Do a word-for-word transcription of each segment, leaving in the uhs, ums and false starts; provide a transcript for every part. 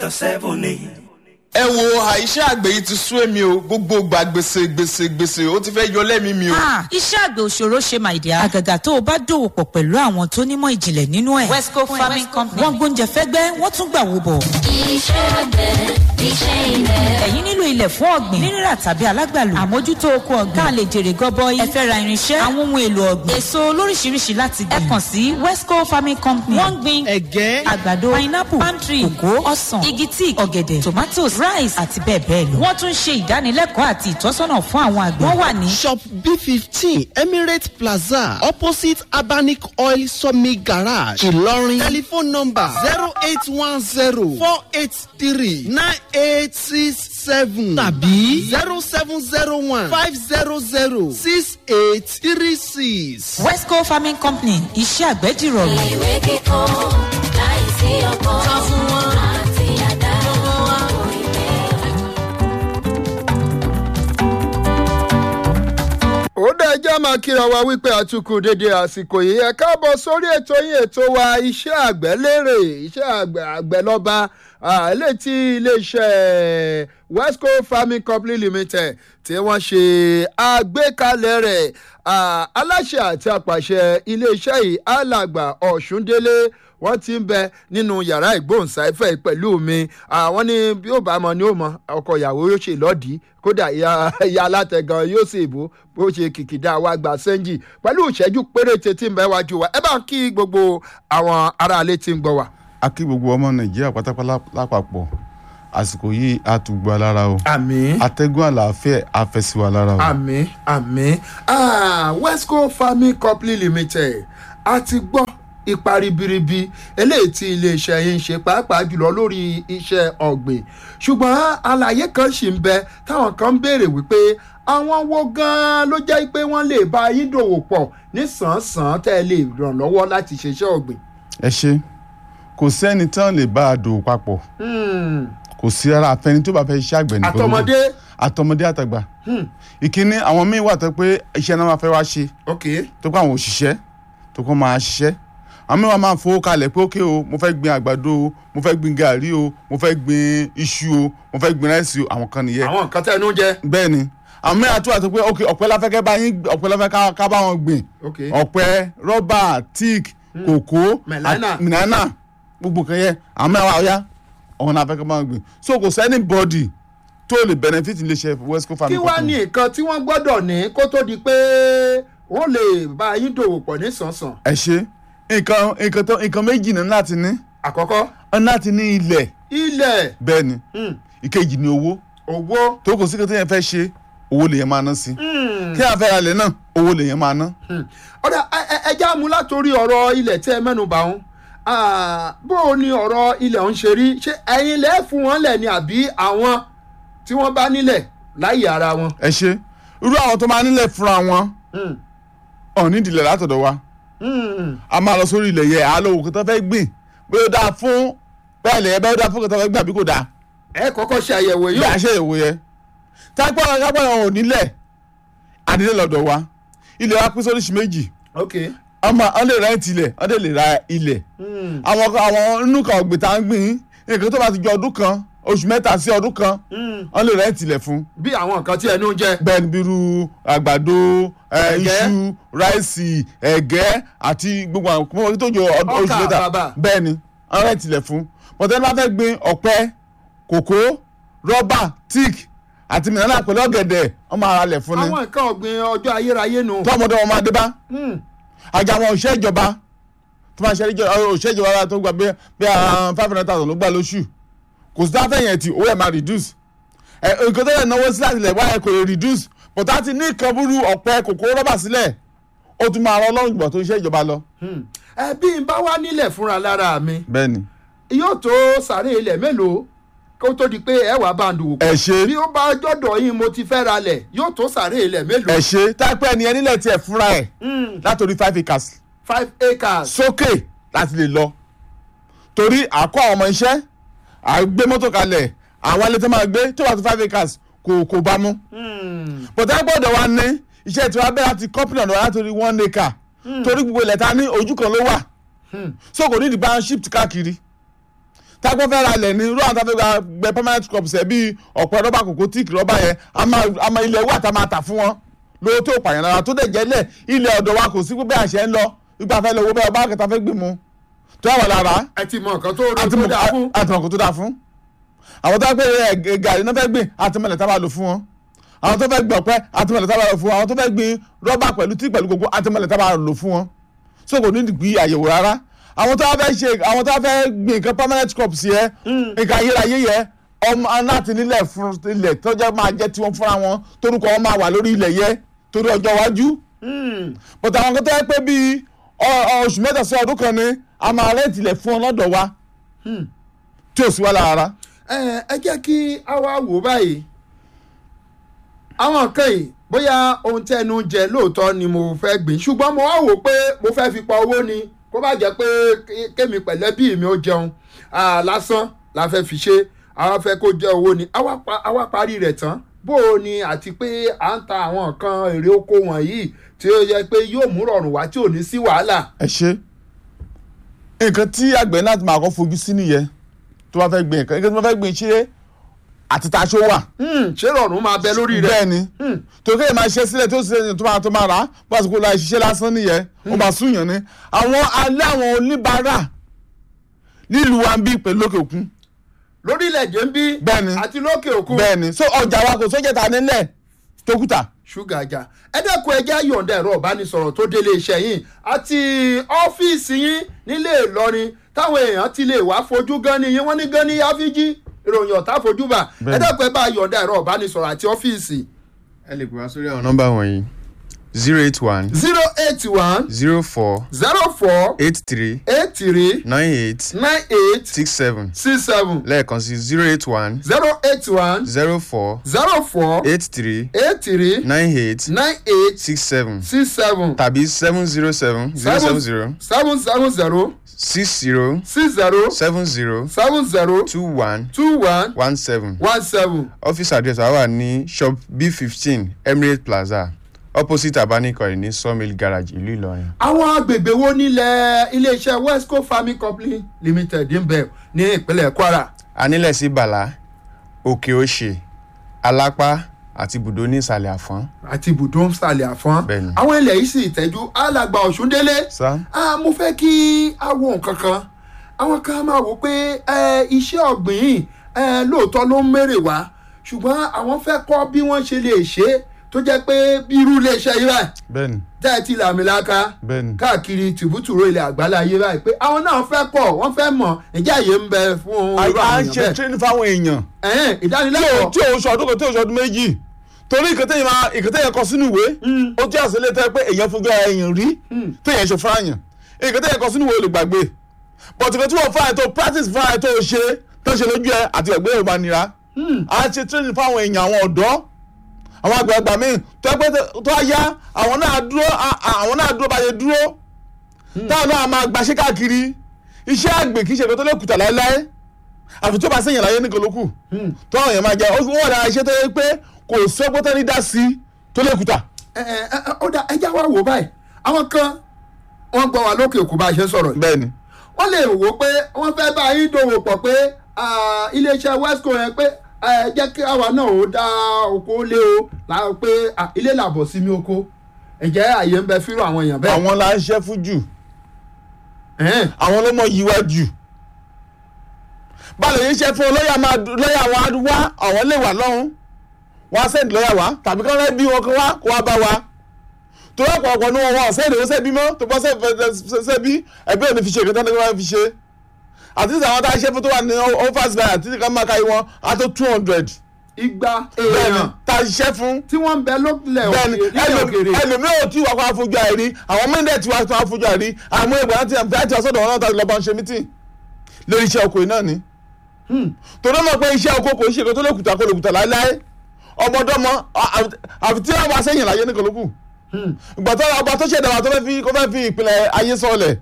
ẹ wo àìṣe àgbẹ̀ yìí ti sú èmi o gbogbo gba gbèsè gbèsè gbèsè ó ti fẹ́ yọ lẹ́mìí mi o. iṣẹ́ àgbẹ̀ òṣòro ṣe my dear. àgàgà tó o bá dòwò pọ̀ pẹ̀lú àwọn tó nímọ̀ ìjìnlẹ̀ nínú ẹ̀. Westco Farming Company. wọ́n gbóúnjẹ fẹ́gbẹ́ wọ́n tún gbà wò bọ̀. iṣẹ́ àgbẹ̀ iṣẹ́ ilẹ̀. ẹ̀yin nílò ilẹ̀ fún ọ̀gbìn nírírà tàbí alágbàlù. àmójútó oko ọ̀gbìn. ká lè jèrè gọbọi. ẹ fẹ́ ra irinṣẹ́ àwọn ohun èlò ọ̀gbìn. èso lóríṣiríṣi láti gbìn. ẹ kàn sí Westco Farming Company. wọ́n gbin ẹ̀gẹ́, àgbàdo, pineapple, palm tree, kòkó, ọsàn, igi tíì, ọ̀gẹ̀dẹ̀, tomatoes, rice àti bẹ́ẹ̀ bẹ́ẹ̀ lọ. wọ́n tún ṣe ìdánilẹ́kọ̀ọ́ àti ìtọ́sọ́nà fún àwọn àgbẹ̀. wọ́n wà ní shop B fifteen Emirates Plaza opposite Abanic Oil Sawmill Garage Ìlọrin. telephone number zero eight one zero four eight three nine eight six seven tàbí zero seven zero one five zero zero six eight three six. Westco Farming Company iṣẹ́ àgbẹ̀ dìrọ̀rùn. ìwé kíkọ́ láìsí ọkọ̀ sọ fún wọn àti àdá lọ́wọ́ wa ó dá ẹjọ́ máa kíra wa wípé àtúkù dédé àsìkò yìí ẹ káàbọ̀ sórí ètò yín ètò wa iṣẹ́ àgbẹ̀ lérè iṣẹ́ àgbẹ̀ àgbẹ̀ lọ́ba létí iléeṣẹ́ Westco Farming Company Limited tí wọ́n ṣe àgbékalẹ̀ rẹ̀ aláṣẹ àti àpàṣẹ iléeṣẹ́ yìí alàgbà Ọ̀ṣúndélé wọ́n ti ń bẹ nínú yàrá ìgbóhùnsáfẹ́ pẹ̀lú mi àwọn ní bí ó bá mọ ni ó mọ ọkọ ìyàwó yóò ṣe lọ́ọ̀dì kódà ìyá alátẹ̀gàn yóò sì bó bó ṣe kìkìdá wa gba sẹ́ńjì pẹ̀lú ìṣẹ́jú péréte tí ń bẹ wájú wa ẹ bá ń kí gbogbo àwọn aráalé tí ń gbọ́ wa. a kí gbogbo ọmọ Nàìjíríà pátápátá lápapọ̀ àsìkò yìí a tún gbọ́ lára o. àmín. atẹ́gùn àlàáfíà afẹ́síwa lára o. àmín àmín ah Westco Farming Company Limited a ti gbọ́ ipa ribiribi eléyìí tí iléeṣẹ́ yìí ń ṣe pàápàá jùlọ lórí iṣẹ́ ọ̀gbìn ṣùgbọ́n àlàyé kan ṣì ń bẹ táwọn kan ń béèrè wípé àwọn wo gan-an ló jẹ́ pé wọ́n lè bá yín dòwò pọ̀ nísànsán tẹ́ ẹ lè ràn lọ́wọ́ láti ṣiṣẹ́ ọ̀gbìn. ẹ ṣe kò sẹ́ni tán lè bá a dòwò papọ̀ kò sí ara àfẹni tó bá fẹ́ iṣẹ́ àgbẹ̀ nìkan àtọmọdé àtọmọdé àtàgbà ìkíní àwọn míín wà tó pé iṣẹ́ náà máa fẹ́ wá ṣe tó kọ́ àwọn òṣìṣẹ́ tó kọ́ máa ṣiṣẹ́ àmì wa máa fowó kalẹ̀ pé ókè o mo fẹ́ gbin àgbàdo o mo fẹ́ gbin gàrí o mo fẹ́ gbin iṣu o mo fẹ́ gbin ráìsì o àwọn kan nìyẹn. àwọn nǹkan tẹ́ ẹnu jẹ. bẹ́ẹ̀ ni àmì àtúwà tó pé ókè ọ̀pẹ la fẹ́ kẹ́ bá yín ọ̀pẹ la fẹ́ ká bá wọn gbìn ọ̀pẹ rọ́bà tíìk kòkó mìnánà gbogbo kan yẹ àmì àwọn àyà ọ̀hún la fẹ́ kẹ́ bá wọn gbìn so kò sẹ́ni bọ́dì tó lè benefit iléeṣẹ́ Westco Farming Company. kí wàá ní nǹkan tí wọ́n gbọ́dọ̀ ní kó tó di pé wọ́n lè bá yín dòwò pọ̀ nísànsàn. ẹ ṣe nǹkan nǹkan tó nǹkan méjì ní láti ní. àkọ́kọ́. láti ní ilẹ̀. ilẹ̀. bẹ́ẹ̀ ni ìkejì ni owó. owó. tó kò sí kí téèyàn fẹ́ ṣe owó lèèyàn máa ná sí. kí a fẹ́ ra ilẹ̀ náà owó lèèyàn máa ná. ọ̀dà ẹja mú látòrí ọ̀rọ̀ ilẹ̀ tí ẹ mẹ́nu bà ń bó o ní ọ̀rọ̀ ilẹ̀ ń ṣe rí ṣé ẹ̀yin lẹ́ fún wọn lẹ̀ ni àbí àwọn tí wọ́n bá nílẹ̀ láyè ara wọn. ẹ ṣe irú àwọn tó máa nílẹ̀ fúnra wọn ọ̀ nídìílẹ̀ látọ̀dọ̀ wa a máa lọ sórí ilẹ̀ yẹ àlọ́ òkè tó fẹ́ gbìn bí ó dáa fún bẹ́ẹ̀ lẹ̀ bẹ́ẹ̀ ó dáa fún òkè tó fẹ́ gbà bí kò dáa. ẹ kọ́kọ́ ṣe àyẹ̀wò yìí. bí a ṣe àyẹ̀wò yẹ tápọ̀ tápọ̀ ò nílẹ̀ àdílé lọ́dọ̀ wa ilẹ̀ wa pín sóríṣi méjì. ọmọ ọ lè rẹ́ǹtì ilẹ̀ ọ lè ra ilẹ̀. àwọn àwọn inú kan ọ̀gbìn tá à ń gbìn nǹkan tó bá ti jọ ọdún kan oṣù mẹ́ta sí ọdún kan wọ́n lè rẹ́ǹtì ilẹ̀ fún. bí àwọn nǹkan tí ẹnu ń jẹ. bẹ́ẹ̀ ni bíru àgbàdo iṣu ráìsì ẹ̀gẹ́ àti gbogbo àwọn tó jọ oṣù mẹ́ta bẹ́ẹ̀ ni wọ́n rẹ́ǹtì ilẹ̀ fún. bọ́tẹ́ni bá fẹ́ gbin ọ̀pẹ kòkó rọ́bà tíìk àti mìíràn pẹ̀lú ọ̀gẹ̀dẹ̀ wọ́n máa ra ilẹ̀ fún ni. àwọn nǹkan ọ̀gbìn ọjọ́ ayérayé nù. tọ́mọdé wọn máa dé bá. àjà àwọn òṣìṣẹ́ ìjọba tó máa ṣe òṣìṣẹ́ ìjọba tó gba bí five hundred thousand ló gbà lóṣù kò sí dáfẹ́ yẹn tí owó ẹ̀ máa reduce nǹkan tó yẹ náwó sí láti ilẹ̀ wáyé kò lè reduce but a ti ní nǹkan burú ọ̀pẹ kòkó rọ́bà sílẹ̀ ó tún máa rọ ọlọ́run ìgbà tó ń ṣe ìjọba lọ. ẹ bí n bá wá nílẹ̀ fúnra lára mi bẹ́ẹ̀ni yóò tó sàré ilẹ̀ mélòó kó tó di pé ẹ wà bá ń dùn. ẹ ṣe bí ó bá jọ̀dọ̀ yín mo ti fẹ́ ra lẹ̀ yóò tó sàré ilẹ̀ mélòó. ẹ ṣe táìpẹ́ ni ẹ nílẹ̀ tiẹ̀ fúnra ẹ̀ látòrí five acres. five acres. sókè láti lè lọ torí àkọ́ àwọn ọmọ iṣẹ́ àgbé mọ́tò kalẹ̀ àwọn ilé tó máa gbé tó wà tó five acres kò kò bá mú. bọ̀dá gbọ́dọ̀ wa ní iṣẹ́ tí wàá bẹ́ẹ̀ láti company ọ̀nà látòrí one acre torí gbogbo ilẹ̀ ta ní ojú kan ló wà so kò ní ìdìbò shift káàkiri tágbọ́n fẹ́ ra ilẹ̀ ní irú àwọn táfẹ́ gba gbẹ permanent crops ẹ̀ bíi ọ̀pẹ rọ́bà kòkó tíìkì rọ́bà yẹn a máa ilẹ̀ wà tá a máa tà fún wọn lówó tó pààyàn lára tó dẹ̀ jẹ́ lẹ̀ ilẹ̀ ọ̀dọ̀ wa kò sí pé àṣẹ ń lọ nígbà fẹ́ lọ owó bẹ́ẹ̀ ọba kẹta fẹ́ gbé mu tó wà lára. ẹ ti mọ nǹkan tó dáa fún. àti mọ nǹkan tó dáa fún. àwọn tó fẹ́ gbé gàrí náà fẹ́ gbé àtìmọ̀lẹ̀ tá a bá lò fún wọn. àwọn tó fẹ́ gbé ọ̀pẹ àtìmọ̀lẹ̀ tá a bá lò fún wọn. àwọn tó fẹ́ gbé rọ́bà pẹ̀lú tí pẹ̀lú gbogbo àtìmọ̀lẹ̀ tá a bá lò fún wọn. so kò ní gbé àyẹ̀wò rárá. àwọn tó fẹ́ ṣe àwọn tó fẹ́ gbé nǹkan permanent crops yẹ nǹkan ayérayé yẹ ọmọ láti nílẹ̀ fún ilẹ̀ tó jẹ́ máa jẹ́ tiwọn fúnra wọn torúkọ wọn máa wà lórí ilẹ̀ yẹ torí ọjọ́ iwájú. but àwọn kan tó yẹ pé bíi oṣù mẹ́ta sí ọdún kan ni a máa rẹ́ǹtì ilẹ̀ fún ọ lọ́dọ̀ wa tí ò sí wá lára. ẹ jẹ́ kí a wá wò báyìí àwọn kan yìí bóyá ohun tẹnu jẹ lóòótọ́ ni mo fẹ́ gbìn ṣùgbọ́n mo wá wò pé mo fẹ́ fi pa owó ni kó bá jẹ́ pé kémi pẹ̀lẹ́bí mi ó jẹun lásán la fẹ́ fi ṣe àwa fẹ́ kó jẹ́ owó ni àwa parí rẹ̀ tán bó o ní àti pé à ń ta àwọn nǹkan èrè oko wọ̀nyí tí ó yẹ pé yóò mú rọrùn wá tí ò ní sí wàhálà. ẹ ṣe nǹkan tí àgbẹ̀ láti máa kọ́ fojú sí nìyẹn tó bá fẹ́ gbìn nǹkan nǹkan tó bá fẹ́ gbìn ṣe àti taṣó wà. ṣé rọrùn máa bẹ lórí rẹ. bẹ́ẹ̀ni tó kéde máa ṣe sílẹ̀ tó ṣe tó máa tó máa rà á bó àsìkò la ṣiṣẹ́ lásán nìyẹn ó máa súnyàn ni. àwọn alẹ́ àwọn oníbàárà nílùú wa ń bí pẹ̀lú lókè òkun. lórílẹ̀‐èdè ń bí àti lókè òkun. bẹ́ẹ̀ni so ọjà wa kò sójà ta nílẹ̀ tó kùtà. ṣúgà ajá ẹ dẹ́kun ẹja yọ̀ǹda ẹ̀rọ ìbánisọ̀rọ̀ tó délé iṣẹ́ yín àti ọ́fíìsì yín nílé Ìlọrin táwọn èèyàn ti lè wá fojú gan ni yín wọ́n ní gan ní yáfíjí ìròyìn ọ̀tá fojú bà ẹ dẹ́kun ẹ bá yọ̀ǹda ẹ̀rọ ìbánisọ̀rọ̀ àti ọ́fíìsì. ẹ lè pè wá sórí àwọn nọ́mbà wọ̀nyí zero eight one. zero eight one. zero four. zero four. eight three. eight three. nine eight. nine eight. six seven. six seven. lẹ́ẹ̀kan sí zero eight one. zero eight one. zero four. zero four. eight three. eight three. nine eight. nine eight. six seven. six seven. tàbí seven zero seven. zero seven zero. seven seven zero. six zero. six zero. seven zero. seven zero. two one. two one. one seven. one seven. office address wa wà ní shop b fifteen Emirates Plaza opposite abanikọrin ní Sawmill Garage ìlú Ìlọrin. àwọn agbègbè wo nílẹ̀ iléeṣẹ́ Westco Farming Company Limited ń bẹ ní ìpínlẹ̀ Kwara. a nílẹ̀ sí Bàlá Òkè Òṣè Alápá àti ibùdó ní ìsàlẹ̀ Àfọ́n. àti ibùdó ní ìsàlẹ̀ Àfọ́n. bẹ́ẹ̀ni. àwọn ilẹ̀ yìí sì tẹ́jú alàgbà Ọ̀ṣúndélé. sá. mo fẹ́ kí a wo nǹkan kan àwọn kan máa wò pé iṣẹ́ ọ̀gbìn yìí lóòótọ́ ló ń mèrè wá ṣùgbọ́n àwọn fẹ́ kọ́ bí wọ́n ṣe lè ṣe é tó jẹ́ pé bí irú iléeṣẹ́ yìí báyìí. bẹ́ẹ̀ni. tẹ́ ẹ ti làmìlaka. bẹ́ẹ̀ni. káàkiri tìbútùrọ̀ ilẹ̀ àgbálá ayé báyìí pé àwọn náà fẹ́ kọ̀ wọ́n fẹ́ mọ̀ ǹjẹ́ àyè ń bẹ fún irú àwọn èèyàn bẹ́ẹ̀. a ṣe tírénì fáwọn èèyàn. ẹ̀hìn ìdánilẹ́kọ̀ọ́. tí o oṣù ọdún kan tí o oṣù ọdún méjì torí ìkẹtẹ́yìn máa ìkẹtẹ́yìn kọ sínú ìwé ó jẹ́ àṣẹlẹ̀ tẹ́ pé èèyàn fojú ara èèyàn rí téèyàn ṣe fún àyàn ìkẹtẹ́yìn kọ sínú ìwé olùgbàgbé but ìkẹtẹ́ tí wọ́n fún àyàn tó practice fún àyàn tó ṣe tó ṣe lójú ẹ àti ẹgbẹ́ yorùbá nira a ṣe tírénì fáwọn èèyàn àwọn ọ̀dọ́ àwọn àgbààgbà míì tó ẹgbẹ́ tó yá àwọn náà dúró àwọn náà dúró báyé dúró táwọn náà máa gbaṣẹ́ káàkiri iṣẹ́ àgbẹ̀ kì í ṣe nǹkan tó lè kùtà láéláé àfi tó bá sẹ́yìn láyé nìkan ló kù tó àwọn èèyàn máa jẹ ó wọ́n dára iṣẹ́ tó yẹ pé kò sọ́gbọ́n tẹ́ni dá sí tó lè kùtà. ẹ ẹ ó dá ẹjá wa wò báyìí àwọn kan wọ́n gbọ́ wa lókè òkú bá a ṣe sọ̀rọ̀ yìí. bẹ́ẹ̀ni. wọ́n lè wò pé wọ́n fẹ́ bá yín dòwò pọ̀ pé iléeṣẹ́ Westco yẹn pé ẹ jẹ́ kí àwa náà ó dá oko lé o láwọn pé ilé làbọ̀ sí mi oko ǹjẹ́ àyè ń bẹ fírò àwọn èèyàn bẹ́ẹ̀. àwọn la ń ṣe fún jù àwọn ló mọ yíwá jù báwo yìí ṣe fún lọ́yà máa lọ́yà wa wá àwọn lè wà lọ́hùn wá sẹ́ẹ̀dì lọ́yà wá tàbí kí wọ́n bí wọn kó wá kó wá bá wa tó lọ́pọ̀ ọ̀pọ̀ ní wọn wọn sẹ́ẹ̀dì ó sẹ́ẹ̀bí mọ́ tó bọ́ sẹ́ẹ̀bí ẹgbẹ́ òní fi ṣe ìkẹtẹ́ ní wọ́n fi ṣe àti àwọn tá a ṣe fún tó wà ní offers by àti ká máa ka wọn á tó two hundred. igba èèyàn tá a ṣiṣẹ́ fún. tí wọ́n ń bẹ lókèlè òkèèrè. ẹlòmíràn tí wàá kó àfojú àìrí àwọn mẹ́ndẹ̀ tí wàá kó àfojú àìrí àwọn ẹgbẹ́ láti àti ọ̀sọ́dọ̀ wọn náà tàbí lọ́ba ń ṣe mítìn lórí iṣẹ́ oko náà ni. torí mọ̀ pé iṣẹ́ oko kò ṣe kó tó lè kùtà kó lè kùtà láéláé ọmọdọ́mọ àfi tí wọ́n wá sẹ́yìn láyé nìkan ló kù. ìgbà tó ọba tó ṣẹ̀dá wa tó fẹ́ fi ìpìlẹ̀ ayé sọ̀lẹ̀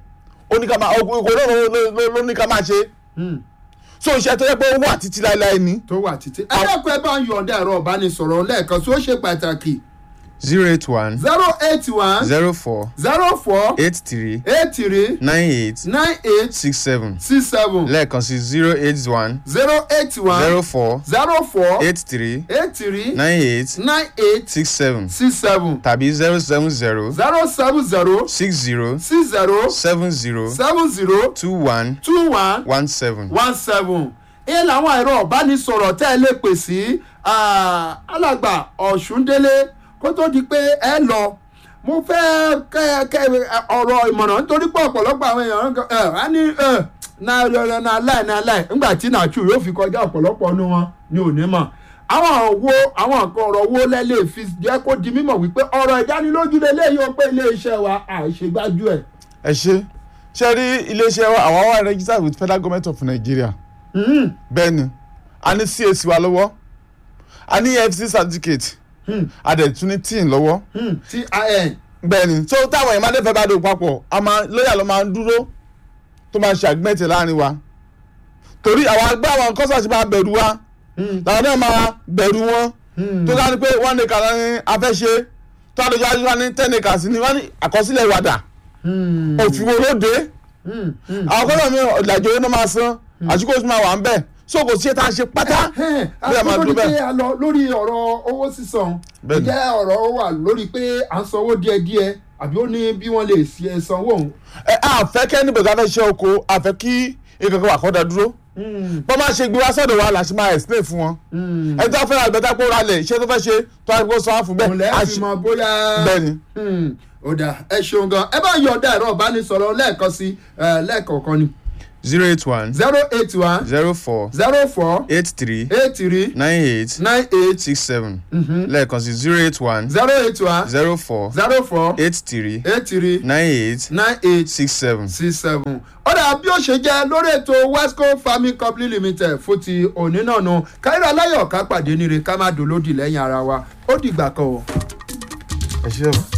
ló ní ká máa ṣe so iṣẹ́ tó yẹ pé ó wà títí láéláé ni. tó wà títí ẹ dẹ́kun ẹ bá ń yọ̀ǹda ẹ̀rọ ìbánisọ̀rọ̀ lẹ́ẹ̀kan tí ó ṣe pàtàkì zero eight one zero eight one zero four zero four eight three eight three nine eight nine eight six seven six seven lẹ́ẹ̀kan sí zero eight one zero eight one zero four zero four eight three eight three nine eight nine eight six seven six seven tàbí zero seven zero zero seven zero six zero six zero seven zero seven zero two one two one one seven. one seven ẹ làwọn ẹ̀rọ ìbánisọ̀rọ̀ tẹ́ ẹ lè pè sí alàgbà ọ̀ṣúndélé kó tó di pé ẹ lọ mo fẹ́ kẹ́ kẹ́ ọ̀rọ̀ ìmọ̀ràn nítorí pé ọ̀pọ̀lọpọ̀ àwọn èèyàn ẹ̀ á ní náà náà láì náà láì nígbà tí nàchú yóò fi kọjá ọ̀pọ̀lọpọ̀ ọ̀nù wọn ni ò ní mọ̀ àwọn wo àwọn nǹkan ọ̀rọ̀ wo lẹ́ lè fi jẹ́ kó di mímọ̀ wípé ọ̀rọ̀ ìdánilójú lélẹ́yìí ó pé iléeṣẹ́ wa àìṣègbájú ẹ̀. ẹ ṣe ṣe rí iléeṣẹ́ wa àwa wà registered with federal government of Nigeria. bẹ́ẹ̀ ni a ní C A C wa lọ́wọ́ a ní E F C certificate a dẹ̀ tún ní tin lọ́wọ́. T I N. bẹ́ẹ̀ ni tó táwọn èèyàn máa dé fẹ́ bá dò papọ̀ a máa lóyà ló máa ń dúró tó máa ṣe àgbẹ̀tẹ̀ láàrin wa torí àwọn agbẹ́ àwọn kọ́sà ti máa bẹ̀rù wa làwọn náà máa bẹ̀rù wọn tó dáa ni pé wọ́n ní kàlá ní afẹ́ṣe tó àdójọ́ àdójọ́ wa ní ten acres ní wọ́n ní àkọsílẹ̀ ìwàdà òfin wo ló dé àwọn kọ́sà mi ọ̀làjò yẹn náà máa san àsìkò tó máa wà ń bẹ̀ so kò sí ẹ̀ tá a ṣe pátá bí a máa dúró bẹ́ẹ̀. àkókò ní pé a lọ lórí ọ̀rọ̀ owó sísan ǹjẹ́ ọ̀rọ̀ wà lórí pé à ń sanwó díẹ̀díẹ̀ àbí ó ní bí wọ́n lè ṣe sanwó òun. ẹ á fẹ́ kẹ́ni bẹ̀rẹ̀ fẹ́ ṣe oko a fẹ́ kí ìkankan wà kọ́ da dúró bọ́n máa ṣe gbé wá sọ́dọ̀ wa là ṣe máa explain fún wọn ẹni tó fẹ́ ra àgbẹ̀tà pé ó ra lẹ̀ iṣẹ́ tó fẹ́ ṣe tó wá kó sọ wá fún bẹ́ẹ̀. òun lẹ́yìn fi mọ bóyá. bẹ́ẹ̀ni. ó dà ẹ ṣeun gan ẹ bá yọ ọ̀dà ẹ̀rọ ìbánisọ̀rọ̀ lẹ́ẹ̀kan sí lẹ́ẹ̀kọ̀ọ̀kan ni. zero eight one zero eight one zero four zero four eight three eight three nine eight nine eight six seven lẹ́ẹ̀kan sí zero eight one zero eight one zero four zero four eight three eight three nine eight nine eight six seven. six seven. ọ̀dà bí ó ṣe jẹ́ lórí ètò Wesco Farming Company Limited fún ti òní náà nu káyọ̀ aláyọ̀ ká pàdé níre ká má dolódì lẹ́yìn ara wa ó dìgbà kan o. ẹ ṣe é.